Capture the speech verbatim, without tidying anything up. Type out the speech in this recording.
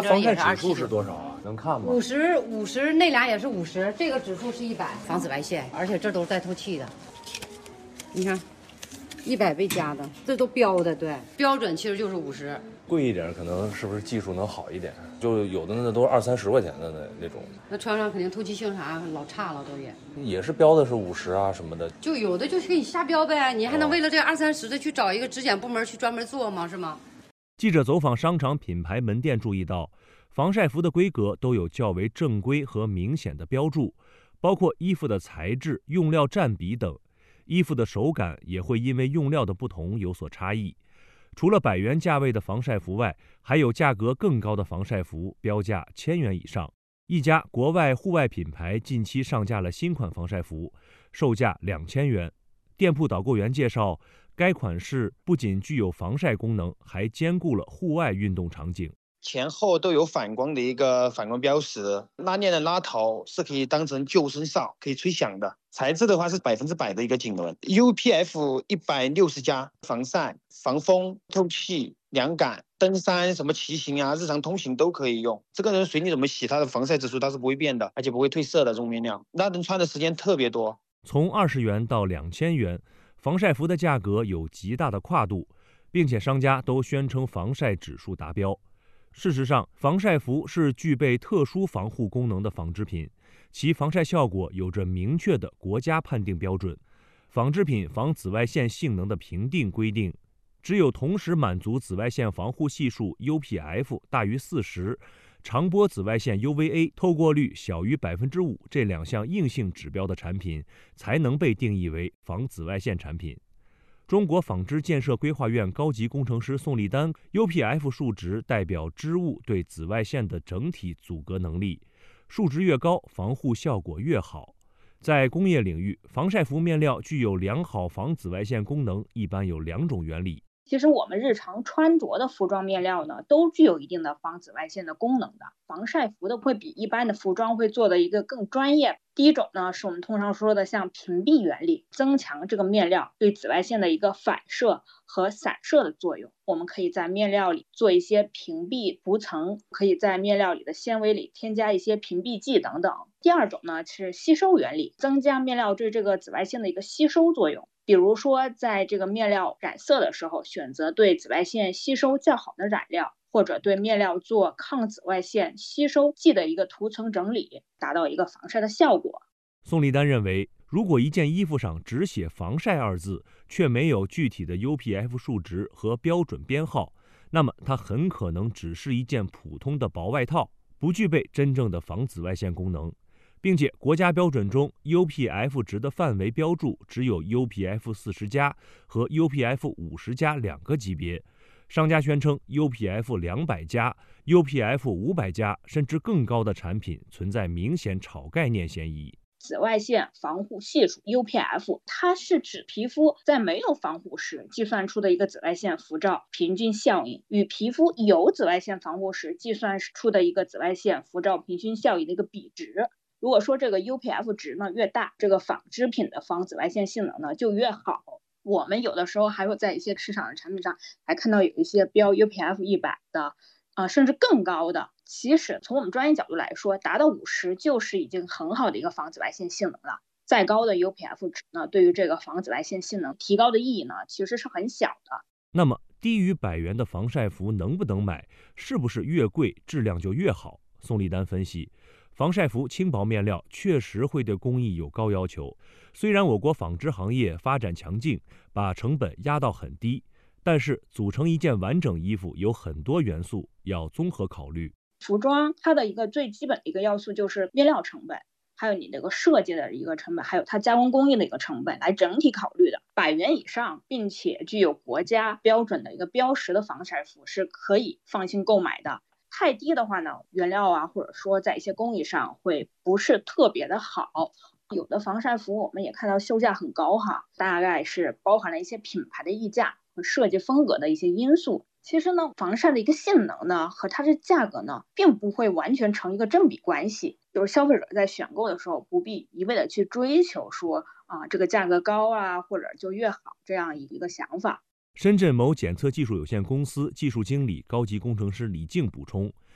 这也是二十。 防晒指数是多少啊？能看吗？ 五十五十，那俩也是五十，这个指数是一百，防紫外线，而且这都是带透气的。你看，一百倍加的，这都标的，对，标准其实就是五十。 贵一点，可能是不是技术能好一点？就有的那都是二三十块钱的那那种。 那穿上肯定透气性啥老差了，都也。 也是标的是五十啊什么的。 就有的就给你瞎标呗，你还能为了这二三十的去找一个质检部门去专门做吗？是吗？ 记者走访商场品牌门店，注意到防晒服的规格都有较为正规和明显的标注，包括衣服的材质、用料占比等。衣服的手感也会因为用料的不同有所差异。除了百元价位的防晒服外，还有价格更高的防晒服，标价千元以上。一家国外户外品牌近期上架了新款防晒服，售价两千元。店铺导购员介绍，该款式不仅具有防晒功能，还兼顾了户外运动场景。 前后都有反光的一个反光标识，拉链的拉头是可以当成救生哨，可以吹响的。材质的话是百分之百的一个锦纶 ，U P F 一百六十加，防晒、防风、透气、凉感，登山什么骑行啊，日常通行都可以用。这个人随你怎么洗，它的防晒指数它是不会变的，而且不会褪色的这种面料，那能穿的时间特别多。 从二十元到两千元，防晒服的价格有极大的跨度，并且商家都宣称防晒指数达标。事实上，防晒服是具备特殊防护功能的纺织品，其防晒效果有着明确的国家判定标准。纺织品防紫外线性能的评定规定，只有同时满足紫外线防护系数 U P F 大于四十，长波紫外线 U V A 透过率小于百分之五这两项硬性指标的产品，才能被定义为防紫外线产品。中国纺织建设规划院高级工程师宋立丹 U P F 数值代表织物对紫外线的整体阻隔能力，数值越高，防护效果越好。在工业领域，防晒服面料具有良好防紫外线功能，一般有两种原理。 其实我们日常穿着的服装面料呢，都具有一定的防紫外线的功能的。防晒服的会比一般的服装会做的一个更专业。第一种呢，是我们通常说的像屏蔽原理，增强这个面料对紫外线的一个反射和散射的作用。我们可以在面料里做一些屏蔽涂层，可以在面料里的纤维里添加一些屏蔽剂等等。第二种呢是吸收原理，增加面料对这个紫外线的一个吸收作用。比如说，在这个面料染色的时候，选择对紫外线吸收较好的染料，或者对面料做抗紫外线吸收剂的一个涂层整理，达到一个防晒的效果。 宋立丹认为，如果一件衣服上只写防晒二字，却没有具体的 U P F 数值和标准编号，那么它很可能只是一件普通的薄外套，不具备真正的防紫外线功能。并且国家标准中 U P F 值的范围标注只有 U P F 四十加和 U P F 五十加两个级别，商家宣称 U P F 两百加、U P F 五百加甚至更高的产品存在明显炒概念嫌疑。 紫外线防护系数 U P F， 它是指皮肤在没有防护时计算出的一个紫外线辐照平均效应，与皮肤有紫外线防护时计算出的一个紫外线辐照平均效应的一个比值。如果说这个 U P F 值呢越大，这个纺织品的防紫外线性能呢就越好。我们有的时候还有在一些市场的产品上还看到有一些标 U P F 一百的，呃，甚至更高的。其实从我们专业角度来说，达到五十就是已经很好的一个防紫外线性能了。再高的 U P F 值呢，对于这个防紫外线性能提高的意义呢，其实是很小的。 那么低于百元的防晒服能不能买？是不是越贵质量就越好？宋立丹分析，防晒服轻薄面料确实会对工艺有高要求。虽然我国纺织行业发展强劲，把成本压到很低，但是组成一件完整衣服有很多元素要综合考虑。 服装它的一个最基本的一个要素就是面料成本，还有你这个设计的一个成本，还有它加工工艺的一个成本来整体考虑的。百元以上并且具有国家标准的一个标识的防晒服是可以放心购买的。太低的话呢，原料啊，或者说在一些工艺上会不是特别的好。有的防晒服我们也看到售价很高哈，大概是包含了一些品牌的溢价和设计风格的一些因素。其实呢，防晒的一个性能呢和它的价格呢，并不会完全成一个正比关系。就是消费者在选购的时候，不必一味的去追求说啊这个价格高啊，或者就越好这样一个想法。 深圳某检测技术有限公司技术经理、高级工程师李静补充，